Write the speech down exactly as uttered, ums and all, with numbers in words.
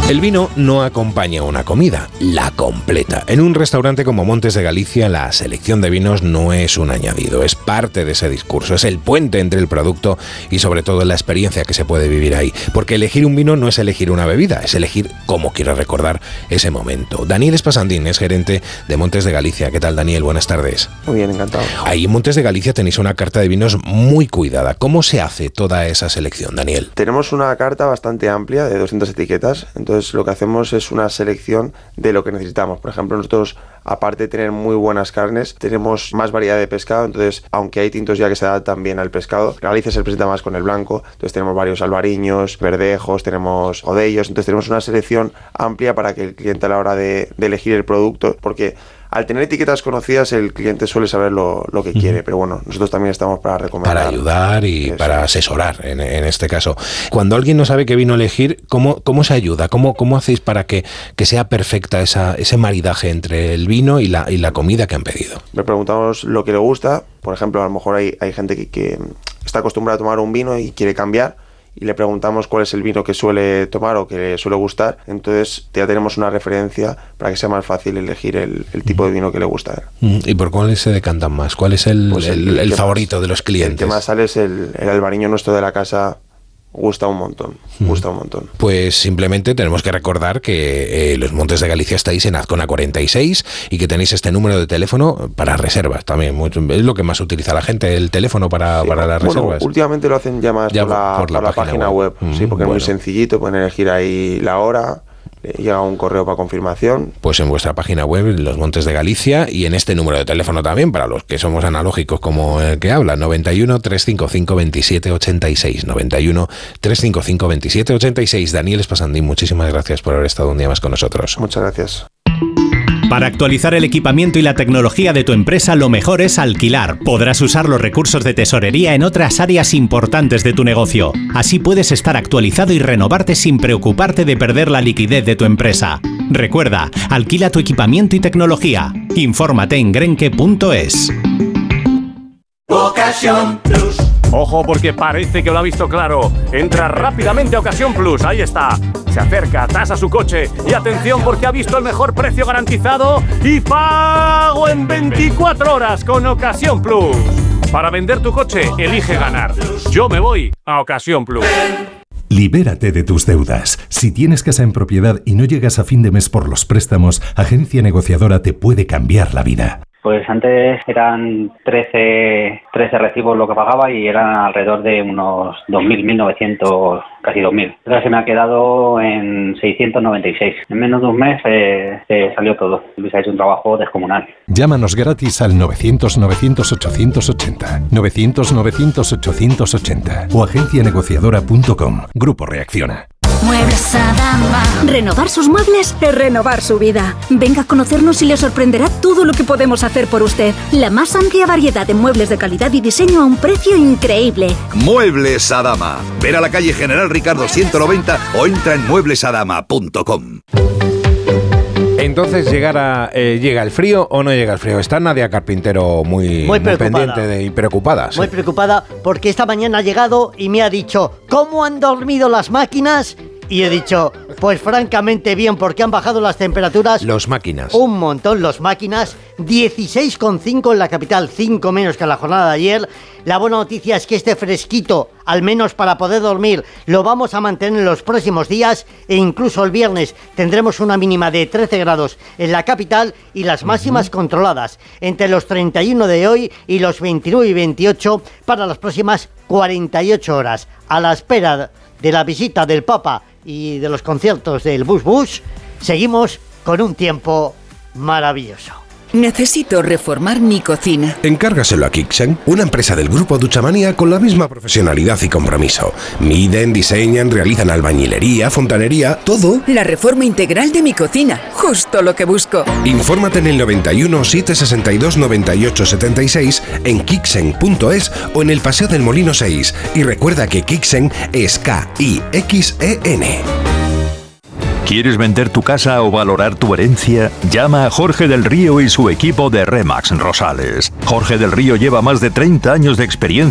El vino no acompaña una comida, la completa. En un restaurante como Montes de Galicia, la selección de vinos no es un añadido, es parte de ese discurso, es el puente entre el producto y sobre todo la experiencia que se puede vivir ahí. Porque elegir un vino no es elegir una bebida, es elegir cómo quiero recordar ese momento. Daniel Espasandín es gerente de Montes de Galicia. ¿Qué tal, Daniel? Buenas tardes. Muy bien, encantado. Ahí en Montes de Galicia tenéis una carta de vinos muy cuidada. ¿Cómo se hace toda esa selección, Daniel? Tenemos una carta bastante amplia de doscientas etiquetas, entonces lo que hacemos es una selección de lo que necesitamos. Por ejemplo, nosotros, aparte de tener muy buenas carnes, tenemos más variedad de pescado, entonces, aunque hay tintos ya que se adaptan bien al pescado, Galicia se presenta más con el blanco, entonces tenemos varios albariños, verdejos, tenemos odellos, entonces tenemos una selección amplia para que el cliente a la hora de, de elegir el producto, porque al tener etiquetas conocidas el cliente suele saber lo, lo que quiere, pero bueno, nosotros también estamos para recomendar. Para ayudar y eso, para asesorar en, en este caso. Cuando alguien no sabe qué vino elegir, ¿cómo, cómo se ayuda? ¿Cómo, cómo hacéis para que, que sea perfecta esa, ese maridaje entre el vino y la, y la comida que han pedido? Le preguntamos lo que le gusta. Por ejemplo, a lo mejor hay, hay gente que, que está acostumbrada a tomar un vino y quiere cambiar, y le preguntamos cuál es el vino que suele tomar o que le suele gustar, entonces ya tenemos una referencia para que sea más fácil elegir el, el tipo de vino que le gusta. ¿Y por cuáles se decantan más? ¿Cuál es el, pues el, el, el favorito más, de los clientes? El que más sale es el, el albariño nuestro de la casa. Gusta un montón, gusta un montón. Pues simplemente tenemos que recordar que eh, los Montes de Galicia estáis en Azcona cuarenta y seis y que tenéis este número de teléfono para reservas también. Es lo que más utiliza la gente, el teléfono para, sí, para las bueno, reservas. Últimamente lo hacen ya más ya por, la, por la, por la página, página web, web. Mm, sí, porque bueno, es muy sencillito, pueden elegir ahí la hora, llega un correo para confirmación. Pues en vuestra página web, Los Montes de Galicia, y en este número de teléfono también, para los que somos analógicos como el que habla, noventa y uno, trescientos cincuenta y cinco, veintisiete ochenta y seis, noventa y uno, trescientos cincuenta y cinco, veintisiete ochenta y seis. Daniel Espasandín, muchísimas gracias por haber estado un día más con nosotros. Muchas gracias. Para actualizar el equipamiento y la tecnología de tu empresa, lo mejor es alquilar. Podrás usar los recursos de tesorería en otras áreas importantes de tu negocio. Así puedes estar actualizado y renovarte sin preocuparte de perder la liquidez de tu empresa. Recuerda, alquila tu equipamiento y tecnología. Infórmate en grenke punto es. Ocasión Plus. Ojo, porque parece que lo ha visto claro. Entra rápidamente a Ocasión Plus, ahí está. Se acerca, tasa su coche y atención porque ha visto el mejor precio garantizado y pago en veinticuatro horas con Ocasión Plus. Para vender tu coche, elige ganar. Yo me voy a Ocasión Plus. Libérate de tus deudas. Si tienes casa en propiedad y no llegas a fin de mes por los préstamos, Agencia Negociadora te puede cambiar la vida. Pues antes eran trece, trece recibos lo que pagaba y eran alrededor de unos dos mil, mil novecientos, casi dos mil. Ahora se me ha quedado en seiscientos noventa y seis. En menos de un mes eh, se salió todo. Luis ha hecho un trabajo descomunal. Llámanos gratis al novecientos, novecientos, ochocientos ochenta, novecientos, novecientos, ochocientos ochenta o agencia negociadora punto com. Grupo Reacciona. Muebles Adama. Renovar sus muebles es renovar su vida. Venga a conocernos y le sorprenderá todo lo que podemos hacer por usted. La más amplia variedad de muebles de calidad y diseño a un precio increíble. Muebles Adama. Ver a la calle General Ricardo ciento noventa o entra en muebles adama punto com. Entonces, llegará, eh, ¿llega el frío o no llega el frío? Está Nadia Carpintero muy, muy, muy pendiente de, y preocupada. Muy sí. preocupada porque esta mañana ha llegado y me ha dicho, ¿cómo han dormido las máquinas? Y he dicho, pues francamente bien, porque han bajado las temperaturas. Los máquinas. Un montón, los máquinas. dieciséis coma cinco en la capital, cinco menos que en la jornada de ayer. La buena noticia es que este fresquito, al menos para poder dormir, lo vamos a mantener en los próximos días e incluso el viernes tendremos una mínima de trece grados en la capital y las máximas uh-huh. controladas entre los treinta y uno de hoy y los veintinueve y veintiocho para las próximas cuarenta y ocho horas. A la espera de la visita del Papa y de los conciertos del Bush Bush, seguimos con un tiempo maravilloso. Necesito reformar mi cocina. Encárgaselo a Kixen, una empresa del grupo Duchamanía con la misma profesionalidad y compromiso. Miden, diseñan, realizan albañilería, fontanería, todo. La reforma integral de mi cocina, justo lo que busco. Infórmate en el noventa y uno, setecientos sesenta y dos, noventa y ocho setenta y seis, en kixen punto es o en el Paseo del Molino seis. Y recuerda que Kixen es K I X E N. ¿Quieres vender tu casa o valorar tu herencia? Llama a Jorge del Río y su equipo de Remax Rosales. Jorge del Río lleva más de treinta años de experiencia